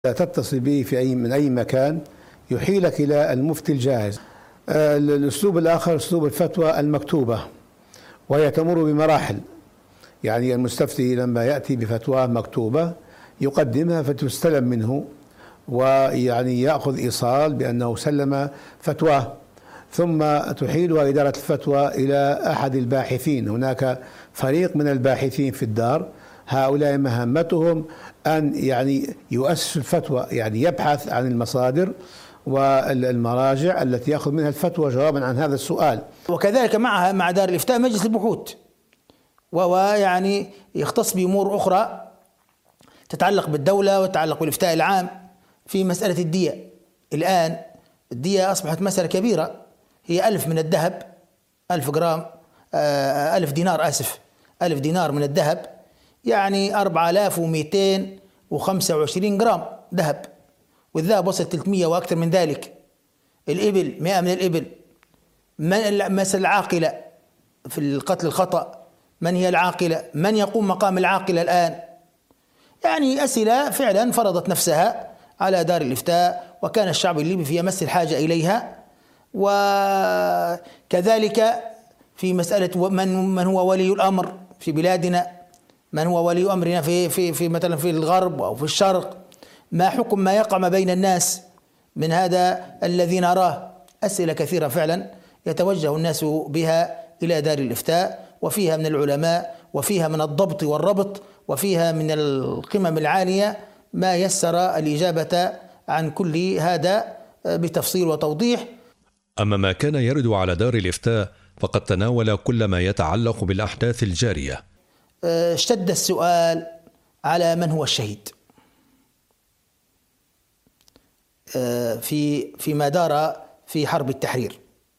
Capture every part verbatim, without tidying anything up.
تتصل به في أي من أي مكان يحيلك إلى المفتي الجاهز. الأسلوب الآخر أسلوب الفتوى المكتوبة، وهي تمر بمراحل. يعني المستفتي لما يأتي بفتوى مكتوبة يقدمها فتستلم منه، ويعني يأخذ إيصال بأنه سلم فتواه، ثم تحيلها إدارة الفتوى إلى أحد الباحثين. هناك فريق من الباحثين في الدار، هؤلاء مهمتهم أن يعني يؤسس الفتوى، يعني يبحث عن المصادر والمراجع التي يأخذ منها الفتوى جوابا عن هذا السؤال. وكذلك معها مع دار الإفتاء مجلس البحوث، وهو يعني يختص بأمور أخرى تتعلق بالدولة وتتعلق بالإفتاء العام في مسألة الدية. الآن الدية أصبحت مسألة كبيرة، هي ألف من الذهب، ألف جرام آه ألف دينار آسف ألف دينار من الذهب يعني أربعة آلاف ومئتين وخمسة وعشرين جرام ذهب، والذهب وصل ثلاثمئة وأكثر من ذلك. الإبل مئة من الإبل. من مثل العاقلة في القتل الخطأ؟ من هي العاقلة؟ من يقوم مقام العاقلة الآن؟ يعني أسئلة فعلا فرضت نفسها على دار الإفتاء، وكان الشعب الليبي في أمس الحاجة إليها. وكذلك في مسألة من من هو ولي الأمر في بلادنا، من هو ولي أمرنا في في في مثلا في الغرب أو في الشرق، ما حكم ما يقع ما بين الناس من هذا الذي نراه. أسئلة كثيرة فعلا يتوجه الناس بها إلى دار الإفتاء، وفيها من العلماء وفيها من الضبط والربط وفيها من القمم العالية ما يسر الإجابة عن كل هذا بتفصيل وتوضيح. أما ما كان يرد على دار الإفتاء فقد تناول كل ما يتعلق بالأحداث الجارية. اشتد السؤال على من هو الشهيد في فيما دار في حرب التحرير.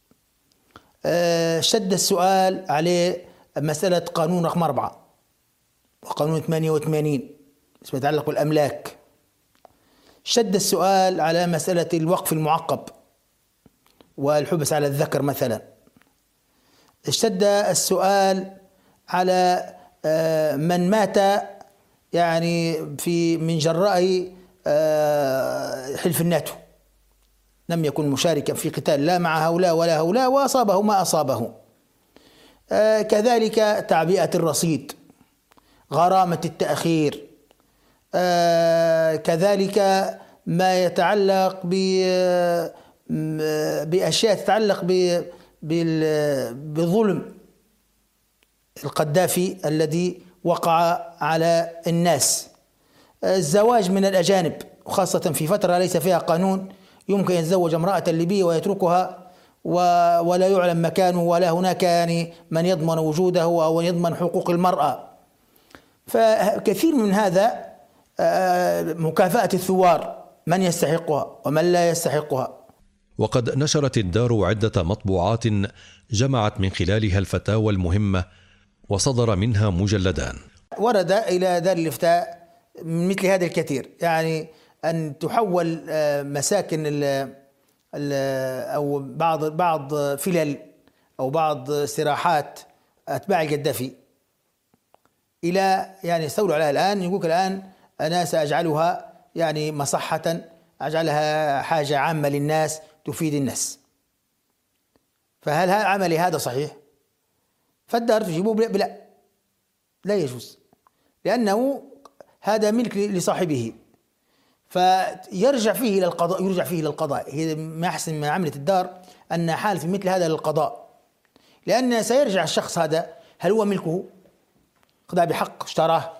اشتد السؤال عليه مسألة قانون رقم أربعة وقانون ثمانية وثمانين فيما يتعلق بالأملاك. اشتد السؤال على مسألة الوقف المعقب والحبس على الذكر مثلا. اشتد السؤال على من مات يعني في من جراء حلف الناتو، لم يكن مشاركا في قتال لا مع هؤلاء ولا هؤلاء وأصابه ما أصابه. كذلك تعبئة الرصيد، غرامة التأخير، كذلك ما يتعلق بأشياء تتعلق بظلم القذافي الذي وقع على الناس، الزواج من الأجانب، وخاصة في فترة ليس فيها قانون يمكن أن يتزوج امرأة ليبية ويتركها ولا يعلم مكانه ولا هناك يعني من يضمن وجوده أو يضمن حقوق المرأة. فكثير من هذا، مكافأة الثوار، من يستحقها ومن لا يستحقها. وقد نشرت الدار عدة مطبوعات جمعت من خلالها الفتاوى المهمة وصدر منها مجلدان. ورد إلى دار الإفتاء مثل هذا الكثير، يعني أن تحول مساكن ال أو بعض بعض فلل أو بعض استراحات أتباع القذافي إلى يعني يستولوا عليها الآن. يقولك الآن أنا سأجعلها يعني مصحة، أجعلها حاجة عامة للناس تفيد الناس. فهل عملي هذا صحيح؟ فالدار تجيبه بلا، لا يجوز، لأنه هذا ملك لصاحبه، فيرجع فيه إلى القضاء يرجع فيه إلى القضاء. هي ما أحسن ما عملت الدار أن حال في مثل هذا للقضاء، لأن سيرجع الشخص هذا، هل هو ملكه قضاء بحق اشتراه؟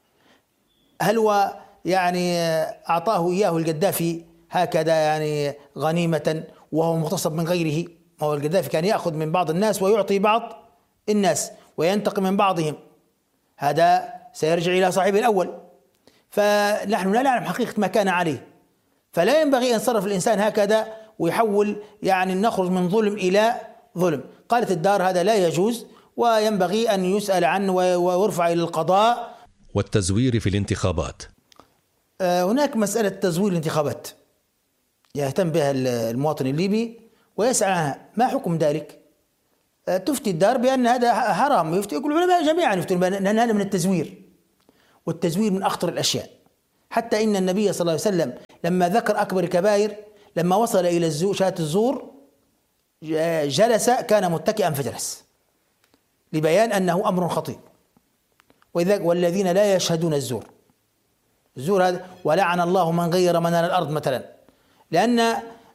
هل هو يعني أعطاه إياه القذافي هكذا يعني غنيمة وهو مغتصب من غيره؟ هو القذافي كان يأخذ من بعض الناس ويعطي بعض الناس وينتقم من بعضهم، هذا سيرجع إلى صاحبه الأول. فنحن لا نعلم حقيقة ما كان عليه، فلا ينبغي أن يتصرف الإنسان هكذا ويحول يعني نخرج من ظلم إلى ظلم. قالت الدار هذا لا يجوز وينبغي أن يسأل عنه ويرفع إلى القضاء. والتزوير في الانتخابات، هناك مسألة تزوير الانتخابات يهتم بها المواطن الليبي ويسأل عنها، ما حكم ذلك؟ تفتي الدار بأن هذا حرام، يفتي يقول العلماء جميعا يفتون بأن هذا من التزوير، والتزوير من أخطر الأشياء. حتى إن النبي صلى الله عليه وسلم لما ذكر أكبر الكبائر لما وصل إلى الزور شاة الزور جلس، كان متكئا فجلس لبيان أنه أمر خطير. وإذا والذين لا يشهدون الزور، الزور هذا، ولعن الله من غير منار الأرض مثلا، لأن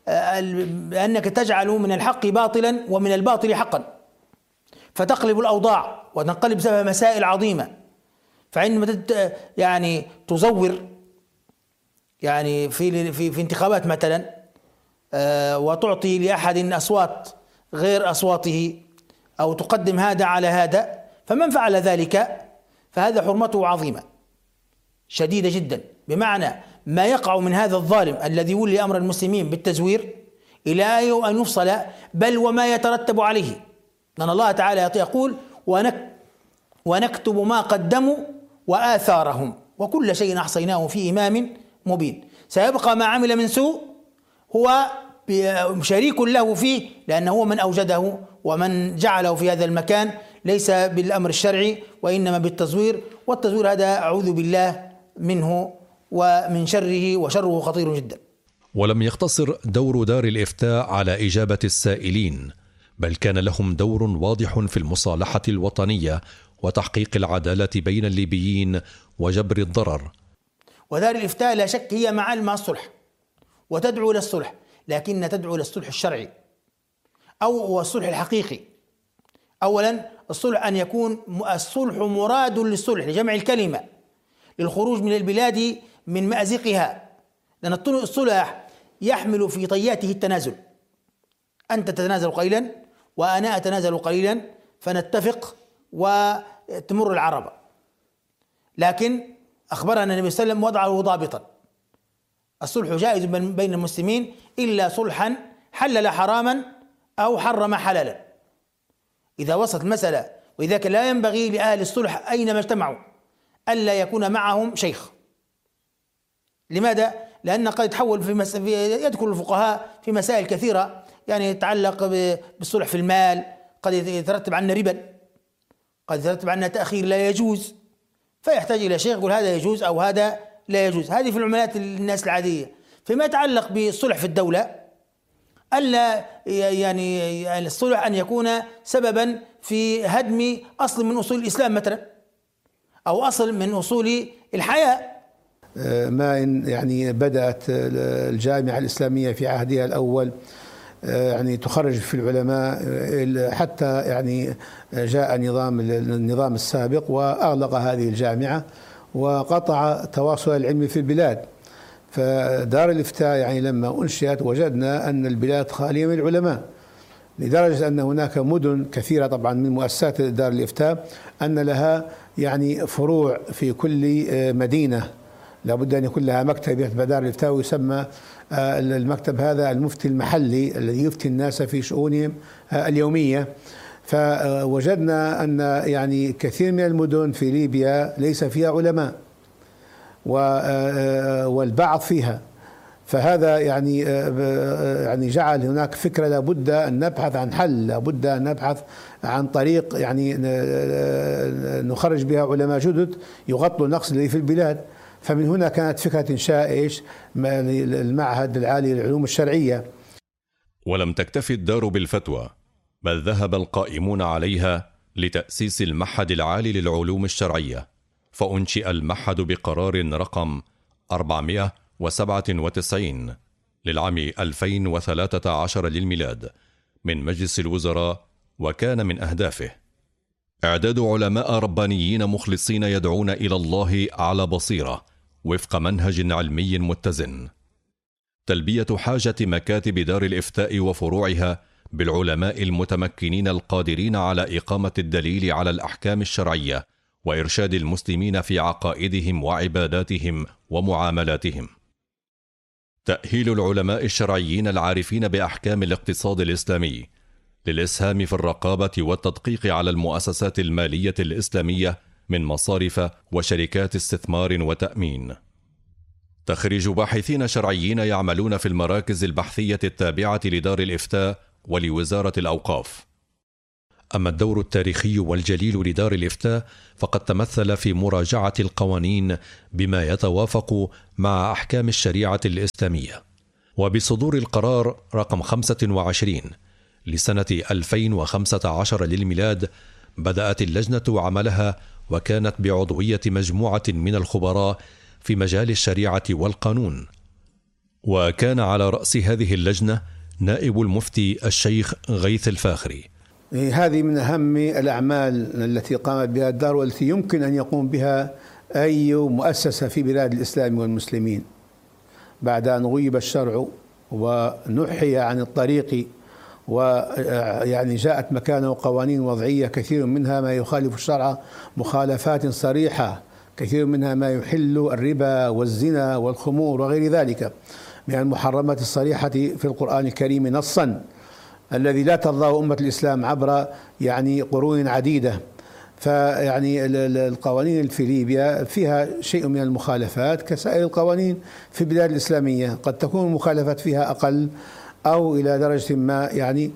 لأنك تجعل من الحق باطلا ومن الباطل حقا، فتقلب الأوضاع وتنقلب بسبب مسائل عظيمة. فعندما يعني تزور يعني في في في انتخابات مثلا وتعطي لأحد أصوات غير أصواته أو تقدم هذا على هذا، فمن فعل ذلك فهذا حرمته عظيمة شديدة جدا، بمعنى ما يقع من هذا الظالم الذي ولي أمر المسلمين بالتزوير إلى أن يفصل، بل وما يترتب عليه، لأن الله تعالى يقول ونك ونكتب ما قدموا وآثارهم وكل شيء أحصيناه في إمام مبين. سيبقى ما عمل من سوء هو شريك له فيه، لأنه هو من أوجده ومن جعله في هذا المكان، ليس بالأمر الشرعي وإنما بالتزوير، والتزوير هذا أعوذ بالله منه ومن شره، وشره خطير جدا. ولم يقتصر دور دار الإفتاء على إجابة السائلين، بل كان لهم دور واضح في المصالحة الوطنية وتحقيق العدالة بين الليبيين وجبر الضرر. ودار الإفتاء لا شك هي معالم الصلح وتدعو إلى الصلح، لكن تدعو إلى الصلح الشرعي أو الصلح الحقيقي. أولا الصلح أن يكون الصلح مراد للصلح، لجمع الكلمة، للخروج من البلاد من مأزقها، لأن الصلح يحمل في طياته التنازل، أنت تتنازل قليلا وأنا أتنازل قليلا فنتفق وتمر العربة. لكن أخبرنا النبي صلى الله عليه وسلم وضعه ضابطا: الصلح جائز بين المسلمين إلا صلحا حلل حراما أو حرم حلالا. إذا وصلت المسألة، وإذا لا ينبغي لأهل الصلح أينما اجتمعوا ألا يكون معهم شيخ. لماذا؟ لأن قد يتحول في, مس... في يدخل الفقهاء في مسائل كثيرة يعني يتعلق بالصلح في المال، قد يترتب عنه ربا، قد يترتب عنه تأخير لا يجوز، فيحتاج إلى شيخ يقول هذا يجوز أو هذا لا يجوز. هذه في العملات الناس العادية. فيما يتعلق بالصلح في الدولة، ألا يعني الصلح أن يكون سببا في هدم أصل من أصول الإسلام مثلا، أو أصل من أصول الحياة. ما إن يعني بدأت الجامعة الإسلامية في عهدها الأول يعني تخرج في العلماء، حتى يعني جاء نظام النظام السابق وأغلق هذه الجامعة وقطع تواصل العلم في البلاد. فدار الإفتاء يعني لما أنشئت وجدنا أن البلاد خالية من العلماء، لدرجة أن هناك مدن كثيرة طبعا من مؤسسات دار الإفتاء أن لها يعني فروع في كل مدينة، لابد أن يكون لها مكتب يتبع دار الإفتاء، ويسمى المكتب هذا المفتي المحلي الذي يفتي الناس في شؤونهم اليومية. فوجدنا أن يعني كثير من المدن في ليبيا ليس فيها علماء والبعض فيها، فهذا يعني يعني جعل هناك فكرة لابد أن نبحث عن حل، لابد أن نبحث عن طريق يعني نخرج بها علماء جدد يغطوا النقص الذي في البلاد. فمن هنا كانت فكرة إنشاء إيش المعهد العالي للعلوم الشرعية. ولم تكتفي الدار بالفتوى، بل ذهب القائمون عليها لتأسيس المعهد العالي للعلوم الشرعية، فأنشئ المعهد بقرار رقم أربعمائة وسبعة وتسعين للعام ألفين وثلاثة عشر للميلاد من مجلس الوزراء. وكان من أهدافه إعداد علماء ربانيين مخلصين يدعون إلى الله على بصيرة وفق منهج علمي متزن، تلبية حاجة مكاتب دار الإفتاء وفروعها بالعلماء المتمكنين القادرين على إقامة الدليل على الأحكام الشرعية وإرشاد المسلمين في عقائدهم وعباداتهم ومعاملاتهم، تأهيل العلماء الشرعيين العارفين بأحكام الاقتصاد الإسلامي للإسهام في الرقابة والتدقيق على المؤسسات المالية الإسلامية من مصارف وشركات استثمار وتأمين، تخريج باحثين شرعيين يعملون في المراكز البحثية التابعة لدار الإفتاء ولوزارة الأوقاف، أما الدور التاريخي والجليل لدار الإفتاء فقد تمثل في مراجعة القوانين بما يتوافق مع أحكام الشريعة الإسلامية. وبصدور القرار رقم خمسة وعشرين لسنة ألفين وخمسة عشر للميلاد بدأت اللجنة عملها، وكانت بعضوية مجموعة من الخبراء في مجال الشريعة والقانون. وكان على رأس هذه اللجنة نائب المفتي الشيخ غيث الفاخري. هذه من أهم الأعمال التي قامت بها الدار والتي يمكن أن يقوم بها أي مؤسسة في بلاد الإسلام والمسلمين بعد أن غيب الشرع ونحي عن الطريق، ويعني جاءت مكانه قوانين وضعية كثير منها ما يخالف الشرع مخالفات صريحة، كثير منها ما يحل الربا والزنا والخمور وغير ذلك من المحرمات الصريحة في القرآن الكريم نصا، الذي لا ترضاه أمة الإسلام عبر يعني قرون عديدة. فيعني القوانين في ليبيا فيها شيء من المخالفات كسائر القوانين في البلاد الإسلامية، قد تكون المخالفات فيها أقل أو إلى درجة ما يعني.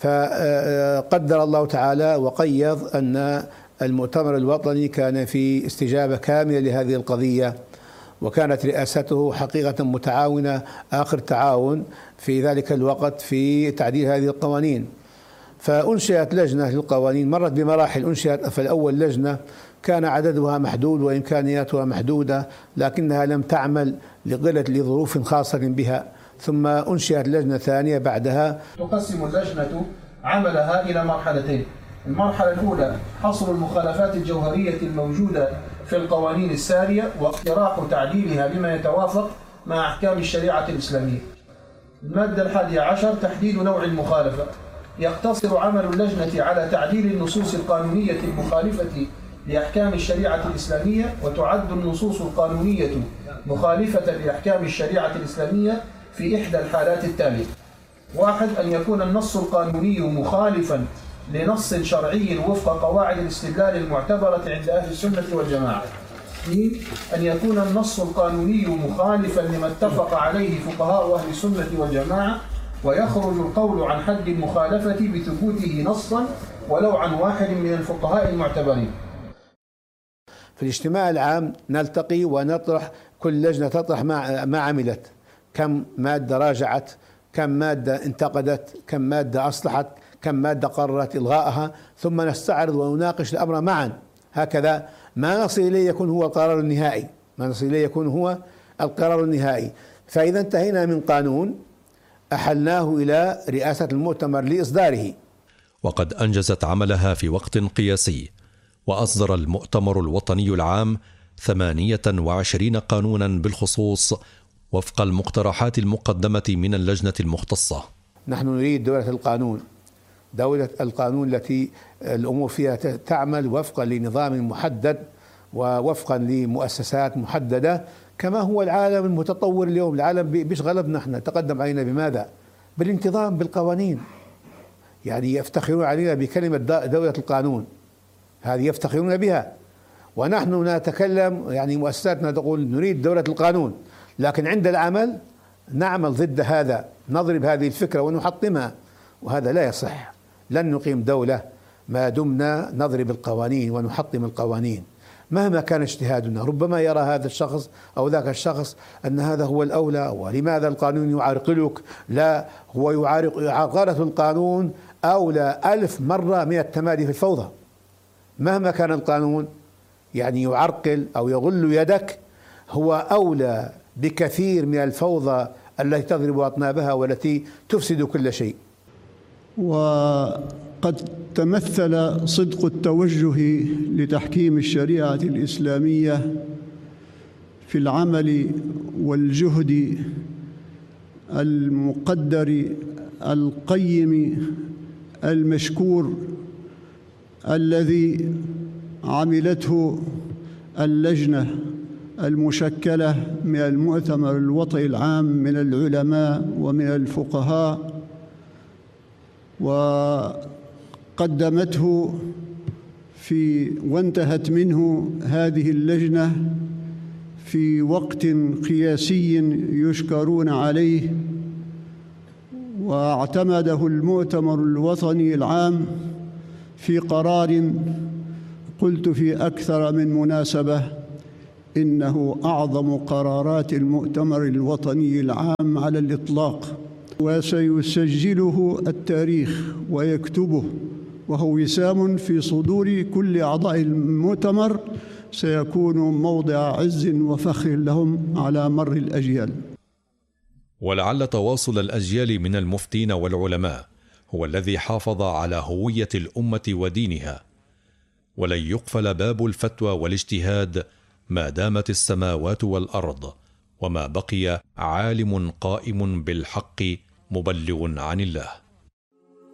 فقدر الله تعالى وقيض أن المؤتمر الوطني كان في استجابة كاملة لهذه القضية، وكانت رئاسته حقيقة متعاونة آخر تعاون في ذلك الوقت في تعديل هذه القوانين. فأنشئت لجنة للقوانين مرت بمراحل. أنشئت في الأول لجنة كان عددها محدود وإمكانياتها محدودة، لكنها لم تعمل لقلة لظروف خاصة بها. ثم أنشئت لجنة ثانية بعدها. تقسم اللجنة عملها إلى مرحلتين. المرحلة الأولى حصر المخالفات الجوهرية الموجودة في القوانين السارية واقتراح تعديلها بما يتوافق مع أحكام الشريعة الإسلامية. المادة الحادية عشر تحديد نوع المخالفة. يقتصر عمل اللجنة على تعديل النصوص القانونية المخالفة لأحكام الشريعة الإسلامية، وتعد النصوص القانونية مخالفة لأحكام الشريعة الإسلامية في إحدى الحالات التالية: واحد، أن يكون النص القانوني مخالفا لنص شرعي وفق قواعد الاستدلال المعتبرة عند أهل السنة والجماعة. اثنين، أن يكون النص القانوني مخالفا لما اتفق عليه فقهاء أهل السنة والجماعة، ويخرج القول عن حد المخالفة بثبوته نصا ولو عن واحد من الفقهاء المعتبرين. في الاجتماع العام نلتقي ونطرح، كل لجنة تطرح ما ما عملت، كم مادة راجعت، كم مادة انتقدت، كم مادة أصلحت، كم مادة قررت إلغائها، ثم نستعرض ونناقش الأمر معا. هكذا ما نصل إليه يكون هو القرار النهائي، ما نصل إليه يكون هو القرار النهائي. فإذا انتهينا من قانون أحلناه إلى رئاسة المؤتمر لإصداره. وقد أنجزت عملها في وقت قياسي، وأصدر المؤتمر الوطني العام ثمانية وعشرين قانونا بالخصوص وفق المقترحات المقدمة من اللجنة المختصة. نحن نريد دولة القانون، دولة القانون التي الأمور فيها تعمل وفقا لنظام محدد ووفقا لمؤسسات محددة، كما هو العالم المتطور اليوم. العالم بيش غلبنا، احنا تقدم علينا بماذا؟ بالانتظام بالقوانين. يعني يفتخرون علينا بكلمة دولة القانون، هذه يفتخرون بها، ونحن نتكلم يعني مؤسساتنا تقول نريد دولة القانون، لكن عند العمل نعمل ضد هذا، نضرب هذه الفكرة ونحطمها، وهذا لا يصح. لن نقيم دولة ما دمنا نضرب القوانين ونحطم القوانين مهما كان اجتهادنا. ربما يرى هذا الشخص أو ذاك الشخص أن هذا هو الأولى، ولماذا القانون يعرقلك؟ لا، هو يعارق، عقارة القانون أولى ألف مرة من التمادي في الفوضى. مهما كان القانون يعني يعرقل أو يغل يدك، هو أولى بكثير من الفوضى التي تضرب أطنابها والتي تفسد كل شيء. وقد تمثل صدق التوجه لتحكيم الشريعة الإسلامية في العمل والجهد المقدر القيم المشكور الذي عملته اللجنة المشكلة من المؤتمر الوطني العام من العلماء ومن الفقهاء، وقدمته في وانتهت منه هذه اللجنة في وقت قياسي يشكرون عليه، واعتمده المؤتمر الوطني العام في قرار قلت في أكثر من مناسبة إنه أعظم قرارات المؤتمر الوطني العام على الإطلاق، وسيسجله التاريخ ويكتبه، وهو وسام في صدور كل أعضاء المؤتمر سيكون موضع عز وفخر لهم على مر الأجيال. ولعل تواصل الأجيال من المفتين والعلماء هو الذي حافظ على هوية الأمة ودينها، ولن يقفل باب الفتوى والاجتهاد ما دامت السماوات والأرض، وما بقي عالم قائم بالحق مبلغ عن الله.